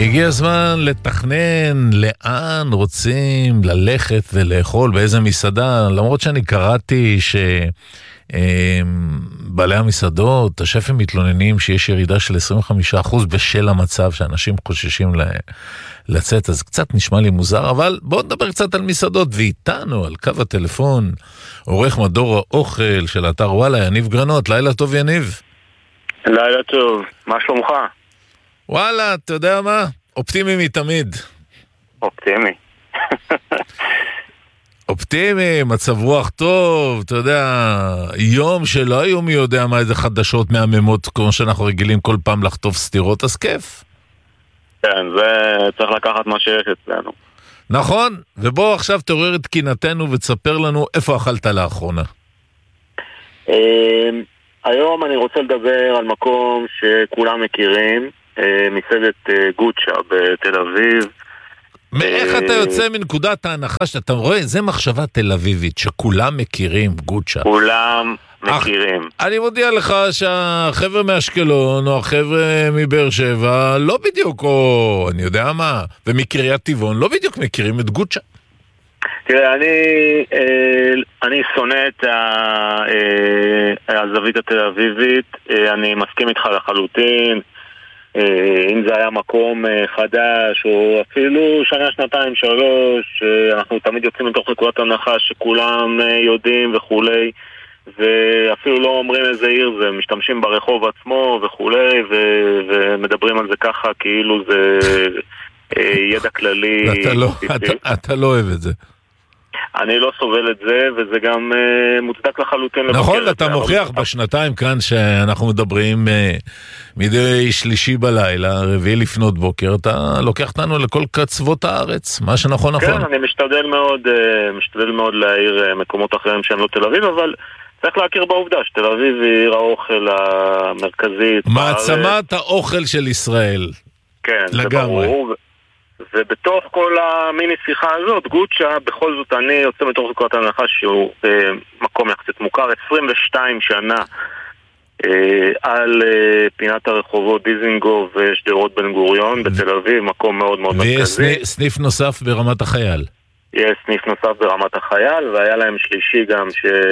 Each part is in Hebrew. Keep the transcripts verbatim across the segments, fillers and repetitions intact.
הגיע הזמן לתכנן לאן רוצים ללכת ולאכול, באיזה מסעדה, למרות שאני קראתי שבעלי המסעדות, השפים מתלוננים שיש ירידה של עשרים וחמישה אחוז בשל המצב שאנשים חוששים לצאת, אז קצת נשמע לי מוזר, אבל בואו נדבר קצת על מסעדות, ואיתנו על קו הטלפון, עורך מדור האוכל של אתר וואלה, יניב גרנות. לילה טוב יניב. לילה טוב, מה שלומך? וואלה, אתה יודע מה? אופטימי מתמיד. אופטימי. אופטימי, מצב רוח טוב, אתה יודע, יום שלא היום מי יודע מה, איזה חדשות מהממות, כמו שאנחנו רגילים כל פעם לחטוף סתירות, אז כיף. כן, זה צריך לקחת מה שיש אצלנו. נכון, ובוא עכשיו תעורר את קינתנו ותספר לנו איפה אכלת לאחרונה. היום אני רוצה לדבר על מקום שכולם מכירים, מסעדת גוצ'ה בתל אביב. מאיך אתה יוצא מנקודת ההנחה שאתה רואה, זה מחשבה תל אביבית, שכולם מכירים גוצ'ה. כולם מכירים. אני מודיע לך שהחבר'ה מאשקלון או החבר'ה מבאר שבע לא בדיוק, או אני יודע מה, ומקריית טבעון לא בדיוק מכירים את גוצ'ה. תראה, אני, אני שונא את הזווית התל אביבית, אני מסכים איתך לחלוטין. אם זה היה מקום חדש או אפילו שנה, שנתיים, שלוש, אנחנו תמיד יוצאים מתוך נקודת הנחה שכולם יודעים וכולי, ואפילו לא אומרים איזה עיר זה, משתמשים ברחוב עצמו וכולי, ומדברים על זה ככה כאילו זה ידע כללי. אתה לא, אתה, אתה לא אוהב את זה. אני לא סובל את זה, וזה גם uh, מוצדק לחלוטין. נכון, אתה מוכיח בשנתיים כאן שאנחנו מדברים uh, מדי שלישי בלילה, רביעי לפנות בוקר, אתה לוקח אותנו לכל קצוות הארץ, מה שנכון נכון. כן, אני משתדל מאוד, uh, משתדל מאוד להעיר uh, מקומות אחרים שהם לא תל אביב, אבל צריך להכיר בעובדה שתל אביב היא עיר האוכל המרכזית. מעצמת האוכל של ישראל. כן, לגמרי. זה ברור. ובתוך כל המיני שיחה הזאת, גוצ'ה, בכל זאת אני יוצא מתוך נקודת ההנחה שהוא אה, מקום יחסית מוכר, עשרים ושתיים שנה אה, על אה, פינת הרחובות דיזינגוף ושדרות בן גוריון בתל אביב, מקום מאוד מאוד מרכזי. ויש סניף נוסף ברמת החייל. יש סניף נוסף ברמת החייל, והיה להם שלישי גם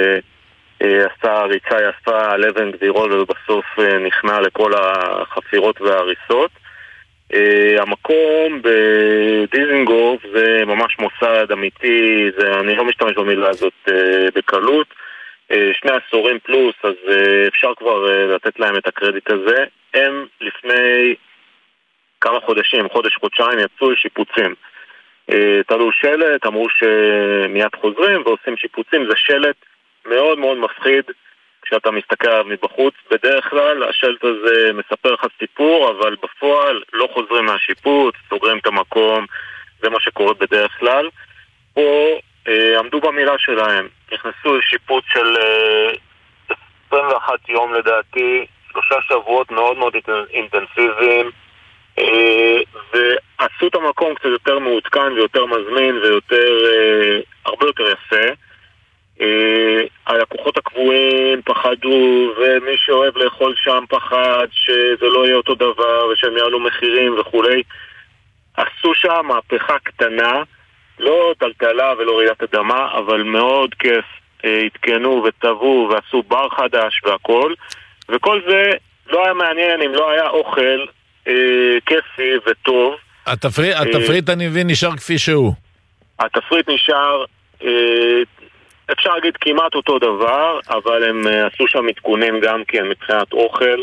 שעשה ריצה יפה על אבן גבירול, ובסוף אה, נכנע לכל החפירות וההריסות. Uh, המקום בדיזינגוף זה ממש מוסד אמיתי, זה, אני לא משתמש במילה הזאת uh, בקלות, uh, שני עשורים פלוס, אז uh, אפשר כבר uh, לתת להם את הקרדיט הזה. הם לפני כמה חודשים, חודש חודשיים יצאו שיפוצים, uh, תלו שלט, אמרו שמיד חוזרים ועושים שיפוצים. זה שלט מאוד מאוד מפחיד כשאתה מסתכל מבחוץ. בדרך כלל השלט הזה מספר לך סיפור, אבל בפועל לא חוזרים מהשיפוץ, סוגרים את המקום, זה מה שקורה בדרך כלל. פה אה, עמדו במילה שלהם, נכנסו לשיפוץ של אה, עשרים ואחד יום לדעתי, שלושה שבועות מאוד מאוד אינטנסיביים, אה, ועשו את המקום קצת יותר מעודכן ויותר מזמין ויותר אה, הרבה יותר יפה. Uh, הלקוחות הקבועים פחדו, ומי שאוהב לאכול שם פחד שזה לא יהיה אותו דבר ושהם יעלו מחירים וכולי. עשו שם מהפכה קטנה, לא טלטלה ולא רעידת אדמה, אבל מאוד כיף. uh, התקנו וטבעו ועשו בר חדש והכל, וכל זה לא היה מעניין אם לא היה אוכל uh, כיפי וטוב. התפריט, uh, התפריט אני מבין נשאר כפי שהוא. התפריט נשאר uh, אפשר להגיד כמעט אותו דבר, אבל הם עשו שם מתכונים גם כן מבחינת אוכל.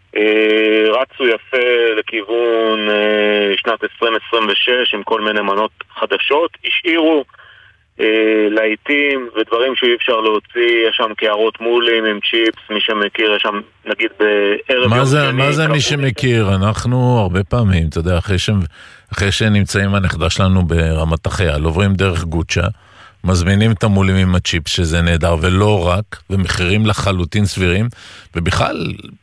רצו יפה לכיוון שנת עשרים עשרים ושש עם כל מיני מנות חדשות. השאירו לעיתים ודברים שאי אפשר להוציא. יש שם קערות מולים עם צ'יפס, מי שמכיר, יש שם נגיד בערב מה יום זה, שני. מה זה מי שמכיר? אנחנו הרבה פעמים, אתה יודע, אחרי, ש... אחרי שנמצאים הנכדה שלנו ברמת החייל, עוברים דרך גוצ'ה, מזמינים את המולים עם הצ'יפ, שזה נהדר, ולא רק, ומחירים לחלוטין סבירים, ובכלל,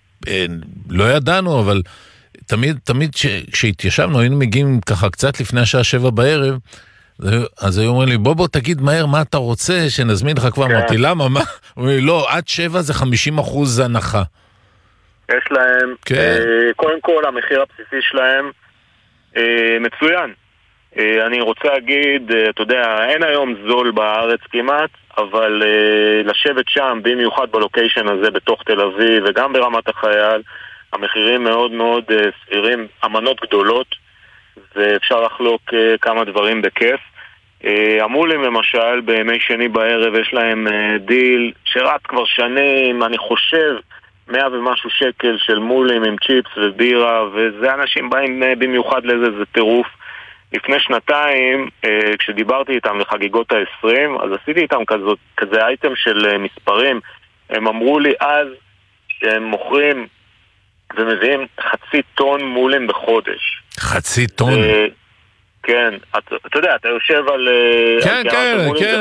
לא ידענו, אבל תמיד, תמיד כשהתיישבנו, היינו מגיעים ככה קצת לפני השעה שבע בערב, אז היו אומרים לי, בוא בוא תגיד מהר מה אתה רוצה, שנזמין לך כבר. אמרתי, למה? מה? אומרים לי, לא, עד שבע זה חמישים אחוז הנחה. יש להם, קודם כל, המחיר הבסיסי שלהם, מצוין. אני רוצה להגיד, אתה יודע, אין היום זול בארץ כמעט, אבל לשבת שם, במיוחד בלוקיישן הזה בתוך תל אביב וגם ברמת החייל, המחירים מאוד מאוד סבירים, אמנות גדולות, ואפשר לחלוק כמה דברים בכיף. המולים למשל, בימי שני בערב יש להם דיל שרץ כבר שנים, אני חושב, מאה ומשהו שקל של מולים עם צ'יפס ובירה, וזה אנשים באים במיוחד לזה, זה טירוף. לפני שנתיים, כשדיברתי איתם לחגיגות ה-עשרים, אז עשיתי איתם כזאת, כזה אייטם של מספרים. הם אמרו לי אז שהם מוכרים ומביאים חצי טון מולים בחודש. חצי טון? כן, אתה יודע, אתה יושב על... כן, כן, כן,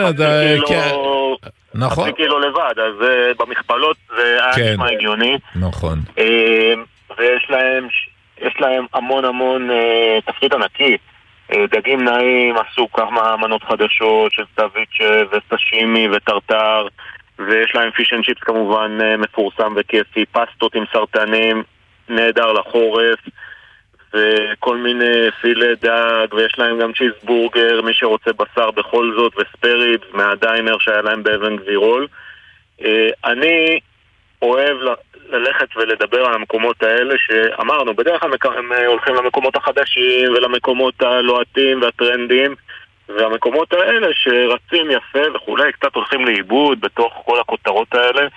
נכון. חצי קילו לבד, אז במכפלות זה היה נשמע הגיוני. נכון. ויש להם, יש להם המון המון תפריט ענקי. דגים נעים, עשו כמה מנות חדשות של סטאביצ'ה וסשימי וטרטר, ויש להם פיש אנד צ'יפס כמובן מפורסם וכיפי, פסטות עם סרטנים, נהדר לחורף, וכל מיני פילה דג, ויש להם גם צ'יזבורגר, מי שרוצה בשר בכל זאת, וספריבס מהדיינר שהיה להם באבן גבירול. אני אוהב ללכת ולדבר על המקומות האלה שאמרנו, בדרך כלל הם הולכים למקומות החדשים ולמקומות הלוהטים והטרנדים, והמקומות האלה שרצים יפה וכולי, קצת הולכים לאיבוד בתוך כל הכותרות האלה.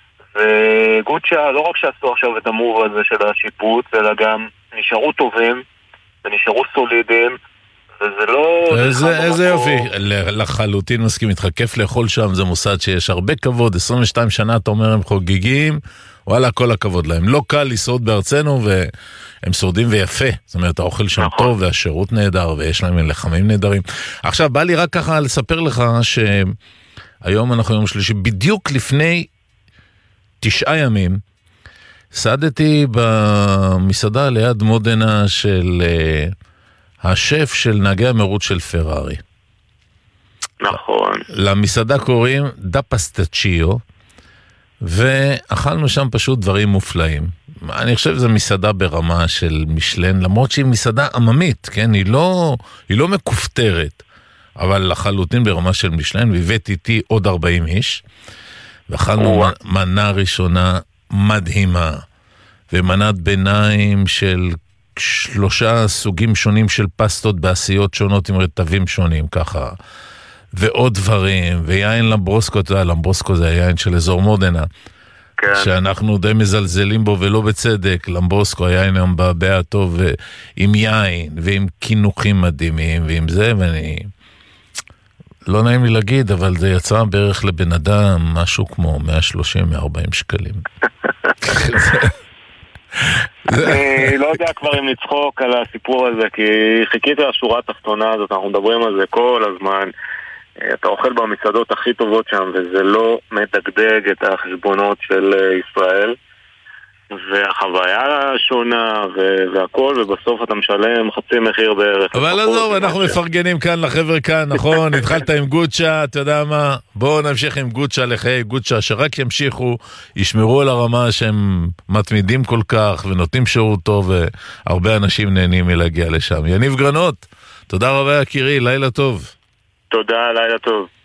וגוצ'ה לא רק שעשו עכשיו את המוב הזה של השיפוט, אלא גם נשארו טובים ונשארו סולידיים, וזה לא... איזה, איזה יופי, לחלוטין מסכים איתך, כיף לאכול שם, זה מוסד שיש הרבה כבוד, עשרים ושתיים שנה אתה אומר הם חוגגים, וואלה כל הכבוד להם, לא קל לשרוד בארצנו והם שורדים ויפה, זאת אומרת האוכל שם נכון. טוב והשירות נהדר ויש להם לחמים נהדרים. עכשיו בא לי רק ככה לספר לך שהיום אנחנו יום שלישי, בדיוק לפני תשעה ימים, סעדתי במסעדה ליד מודנה של השף של נהגי המרוץ של פרארי. נכון. למסעדה קוראים דה פסטצ'יו, ואכלנו שם פשוט דברים מופלאים. אני חושב שזו מסעדה ברמה של משלן, למרות שהיא מסעדה עממית, כן? היא לא, היא לא מקופטרת, אבל לחלוטין ברמה של משלן, והבאתי איתי עוד ארבעים איש, ואכלנו מנה ראשונה מדהימה, ומנת ביניים של שלושה סוגים שונים של פסטות בעשיות שונות עם רטבים שונים, ככה, ועוד דברים, ויין למברוסקו, אתה יודע, למברוסקו זה היין של אזור מודנה, כן. שאנחנו די מזלזלים בו ולא בצדק, למברוסקו היין היום בבא הטוב, עם יין, ועם כינוכים מדהימים, ועם זה, ואני... לא נעים לי להגיד, אבל זה יצא בערך לבן אדם משהו כמו מאה שלושים עד מאה וארבעים שקלים. אני לא יודע כבר אם נצחוק על הסיפור הזה, כי חיכיתי לשורה התחתונה הזאת, אנחנו מדברים על זה כל הזמן. אתה אוכל במסעדות הכי טובות שם, וזה לא מדגדג את החשבונות של ישראל. והחוויה שונה והכל, ובסוף אתה משלם חצי מחיר בערך. אבל עזוב, אנחנו מפרגנים כאן לחבר כאן, נכון? התחלת עם גוצ'ה, אתה יודע מה? בואו נמשיך עם גוצ'ה לחיי גוצ'ה, שרק ימשיכו, ישמרו על הרמה שהם מתמידים כל כך, ונותנים שירות טוב, והרבה אנשים נהנים מלהגיע לשם. יניב גרנות, תודה רבה יקירי, לילה טוב. תודה, לילה טוב.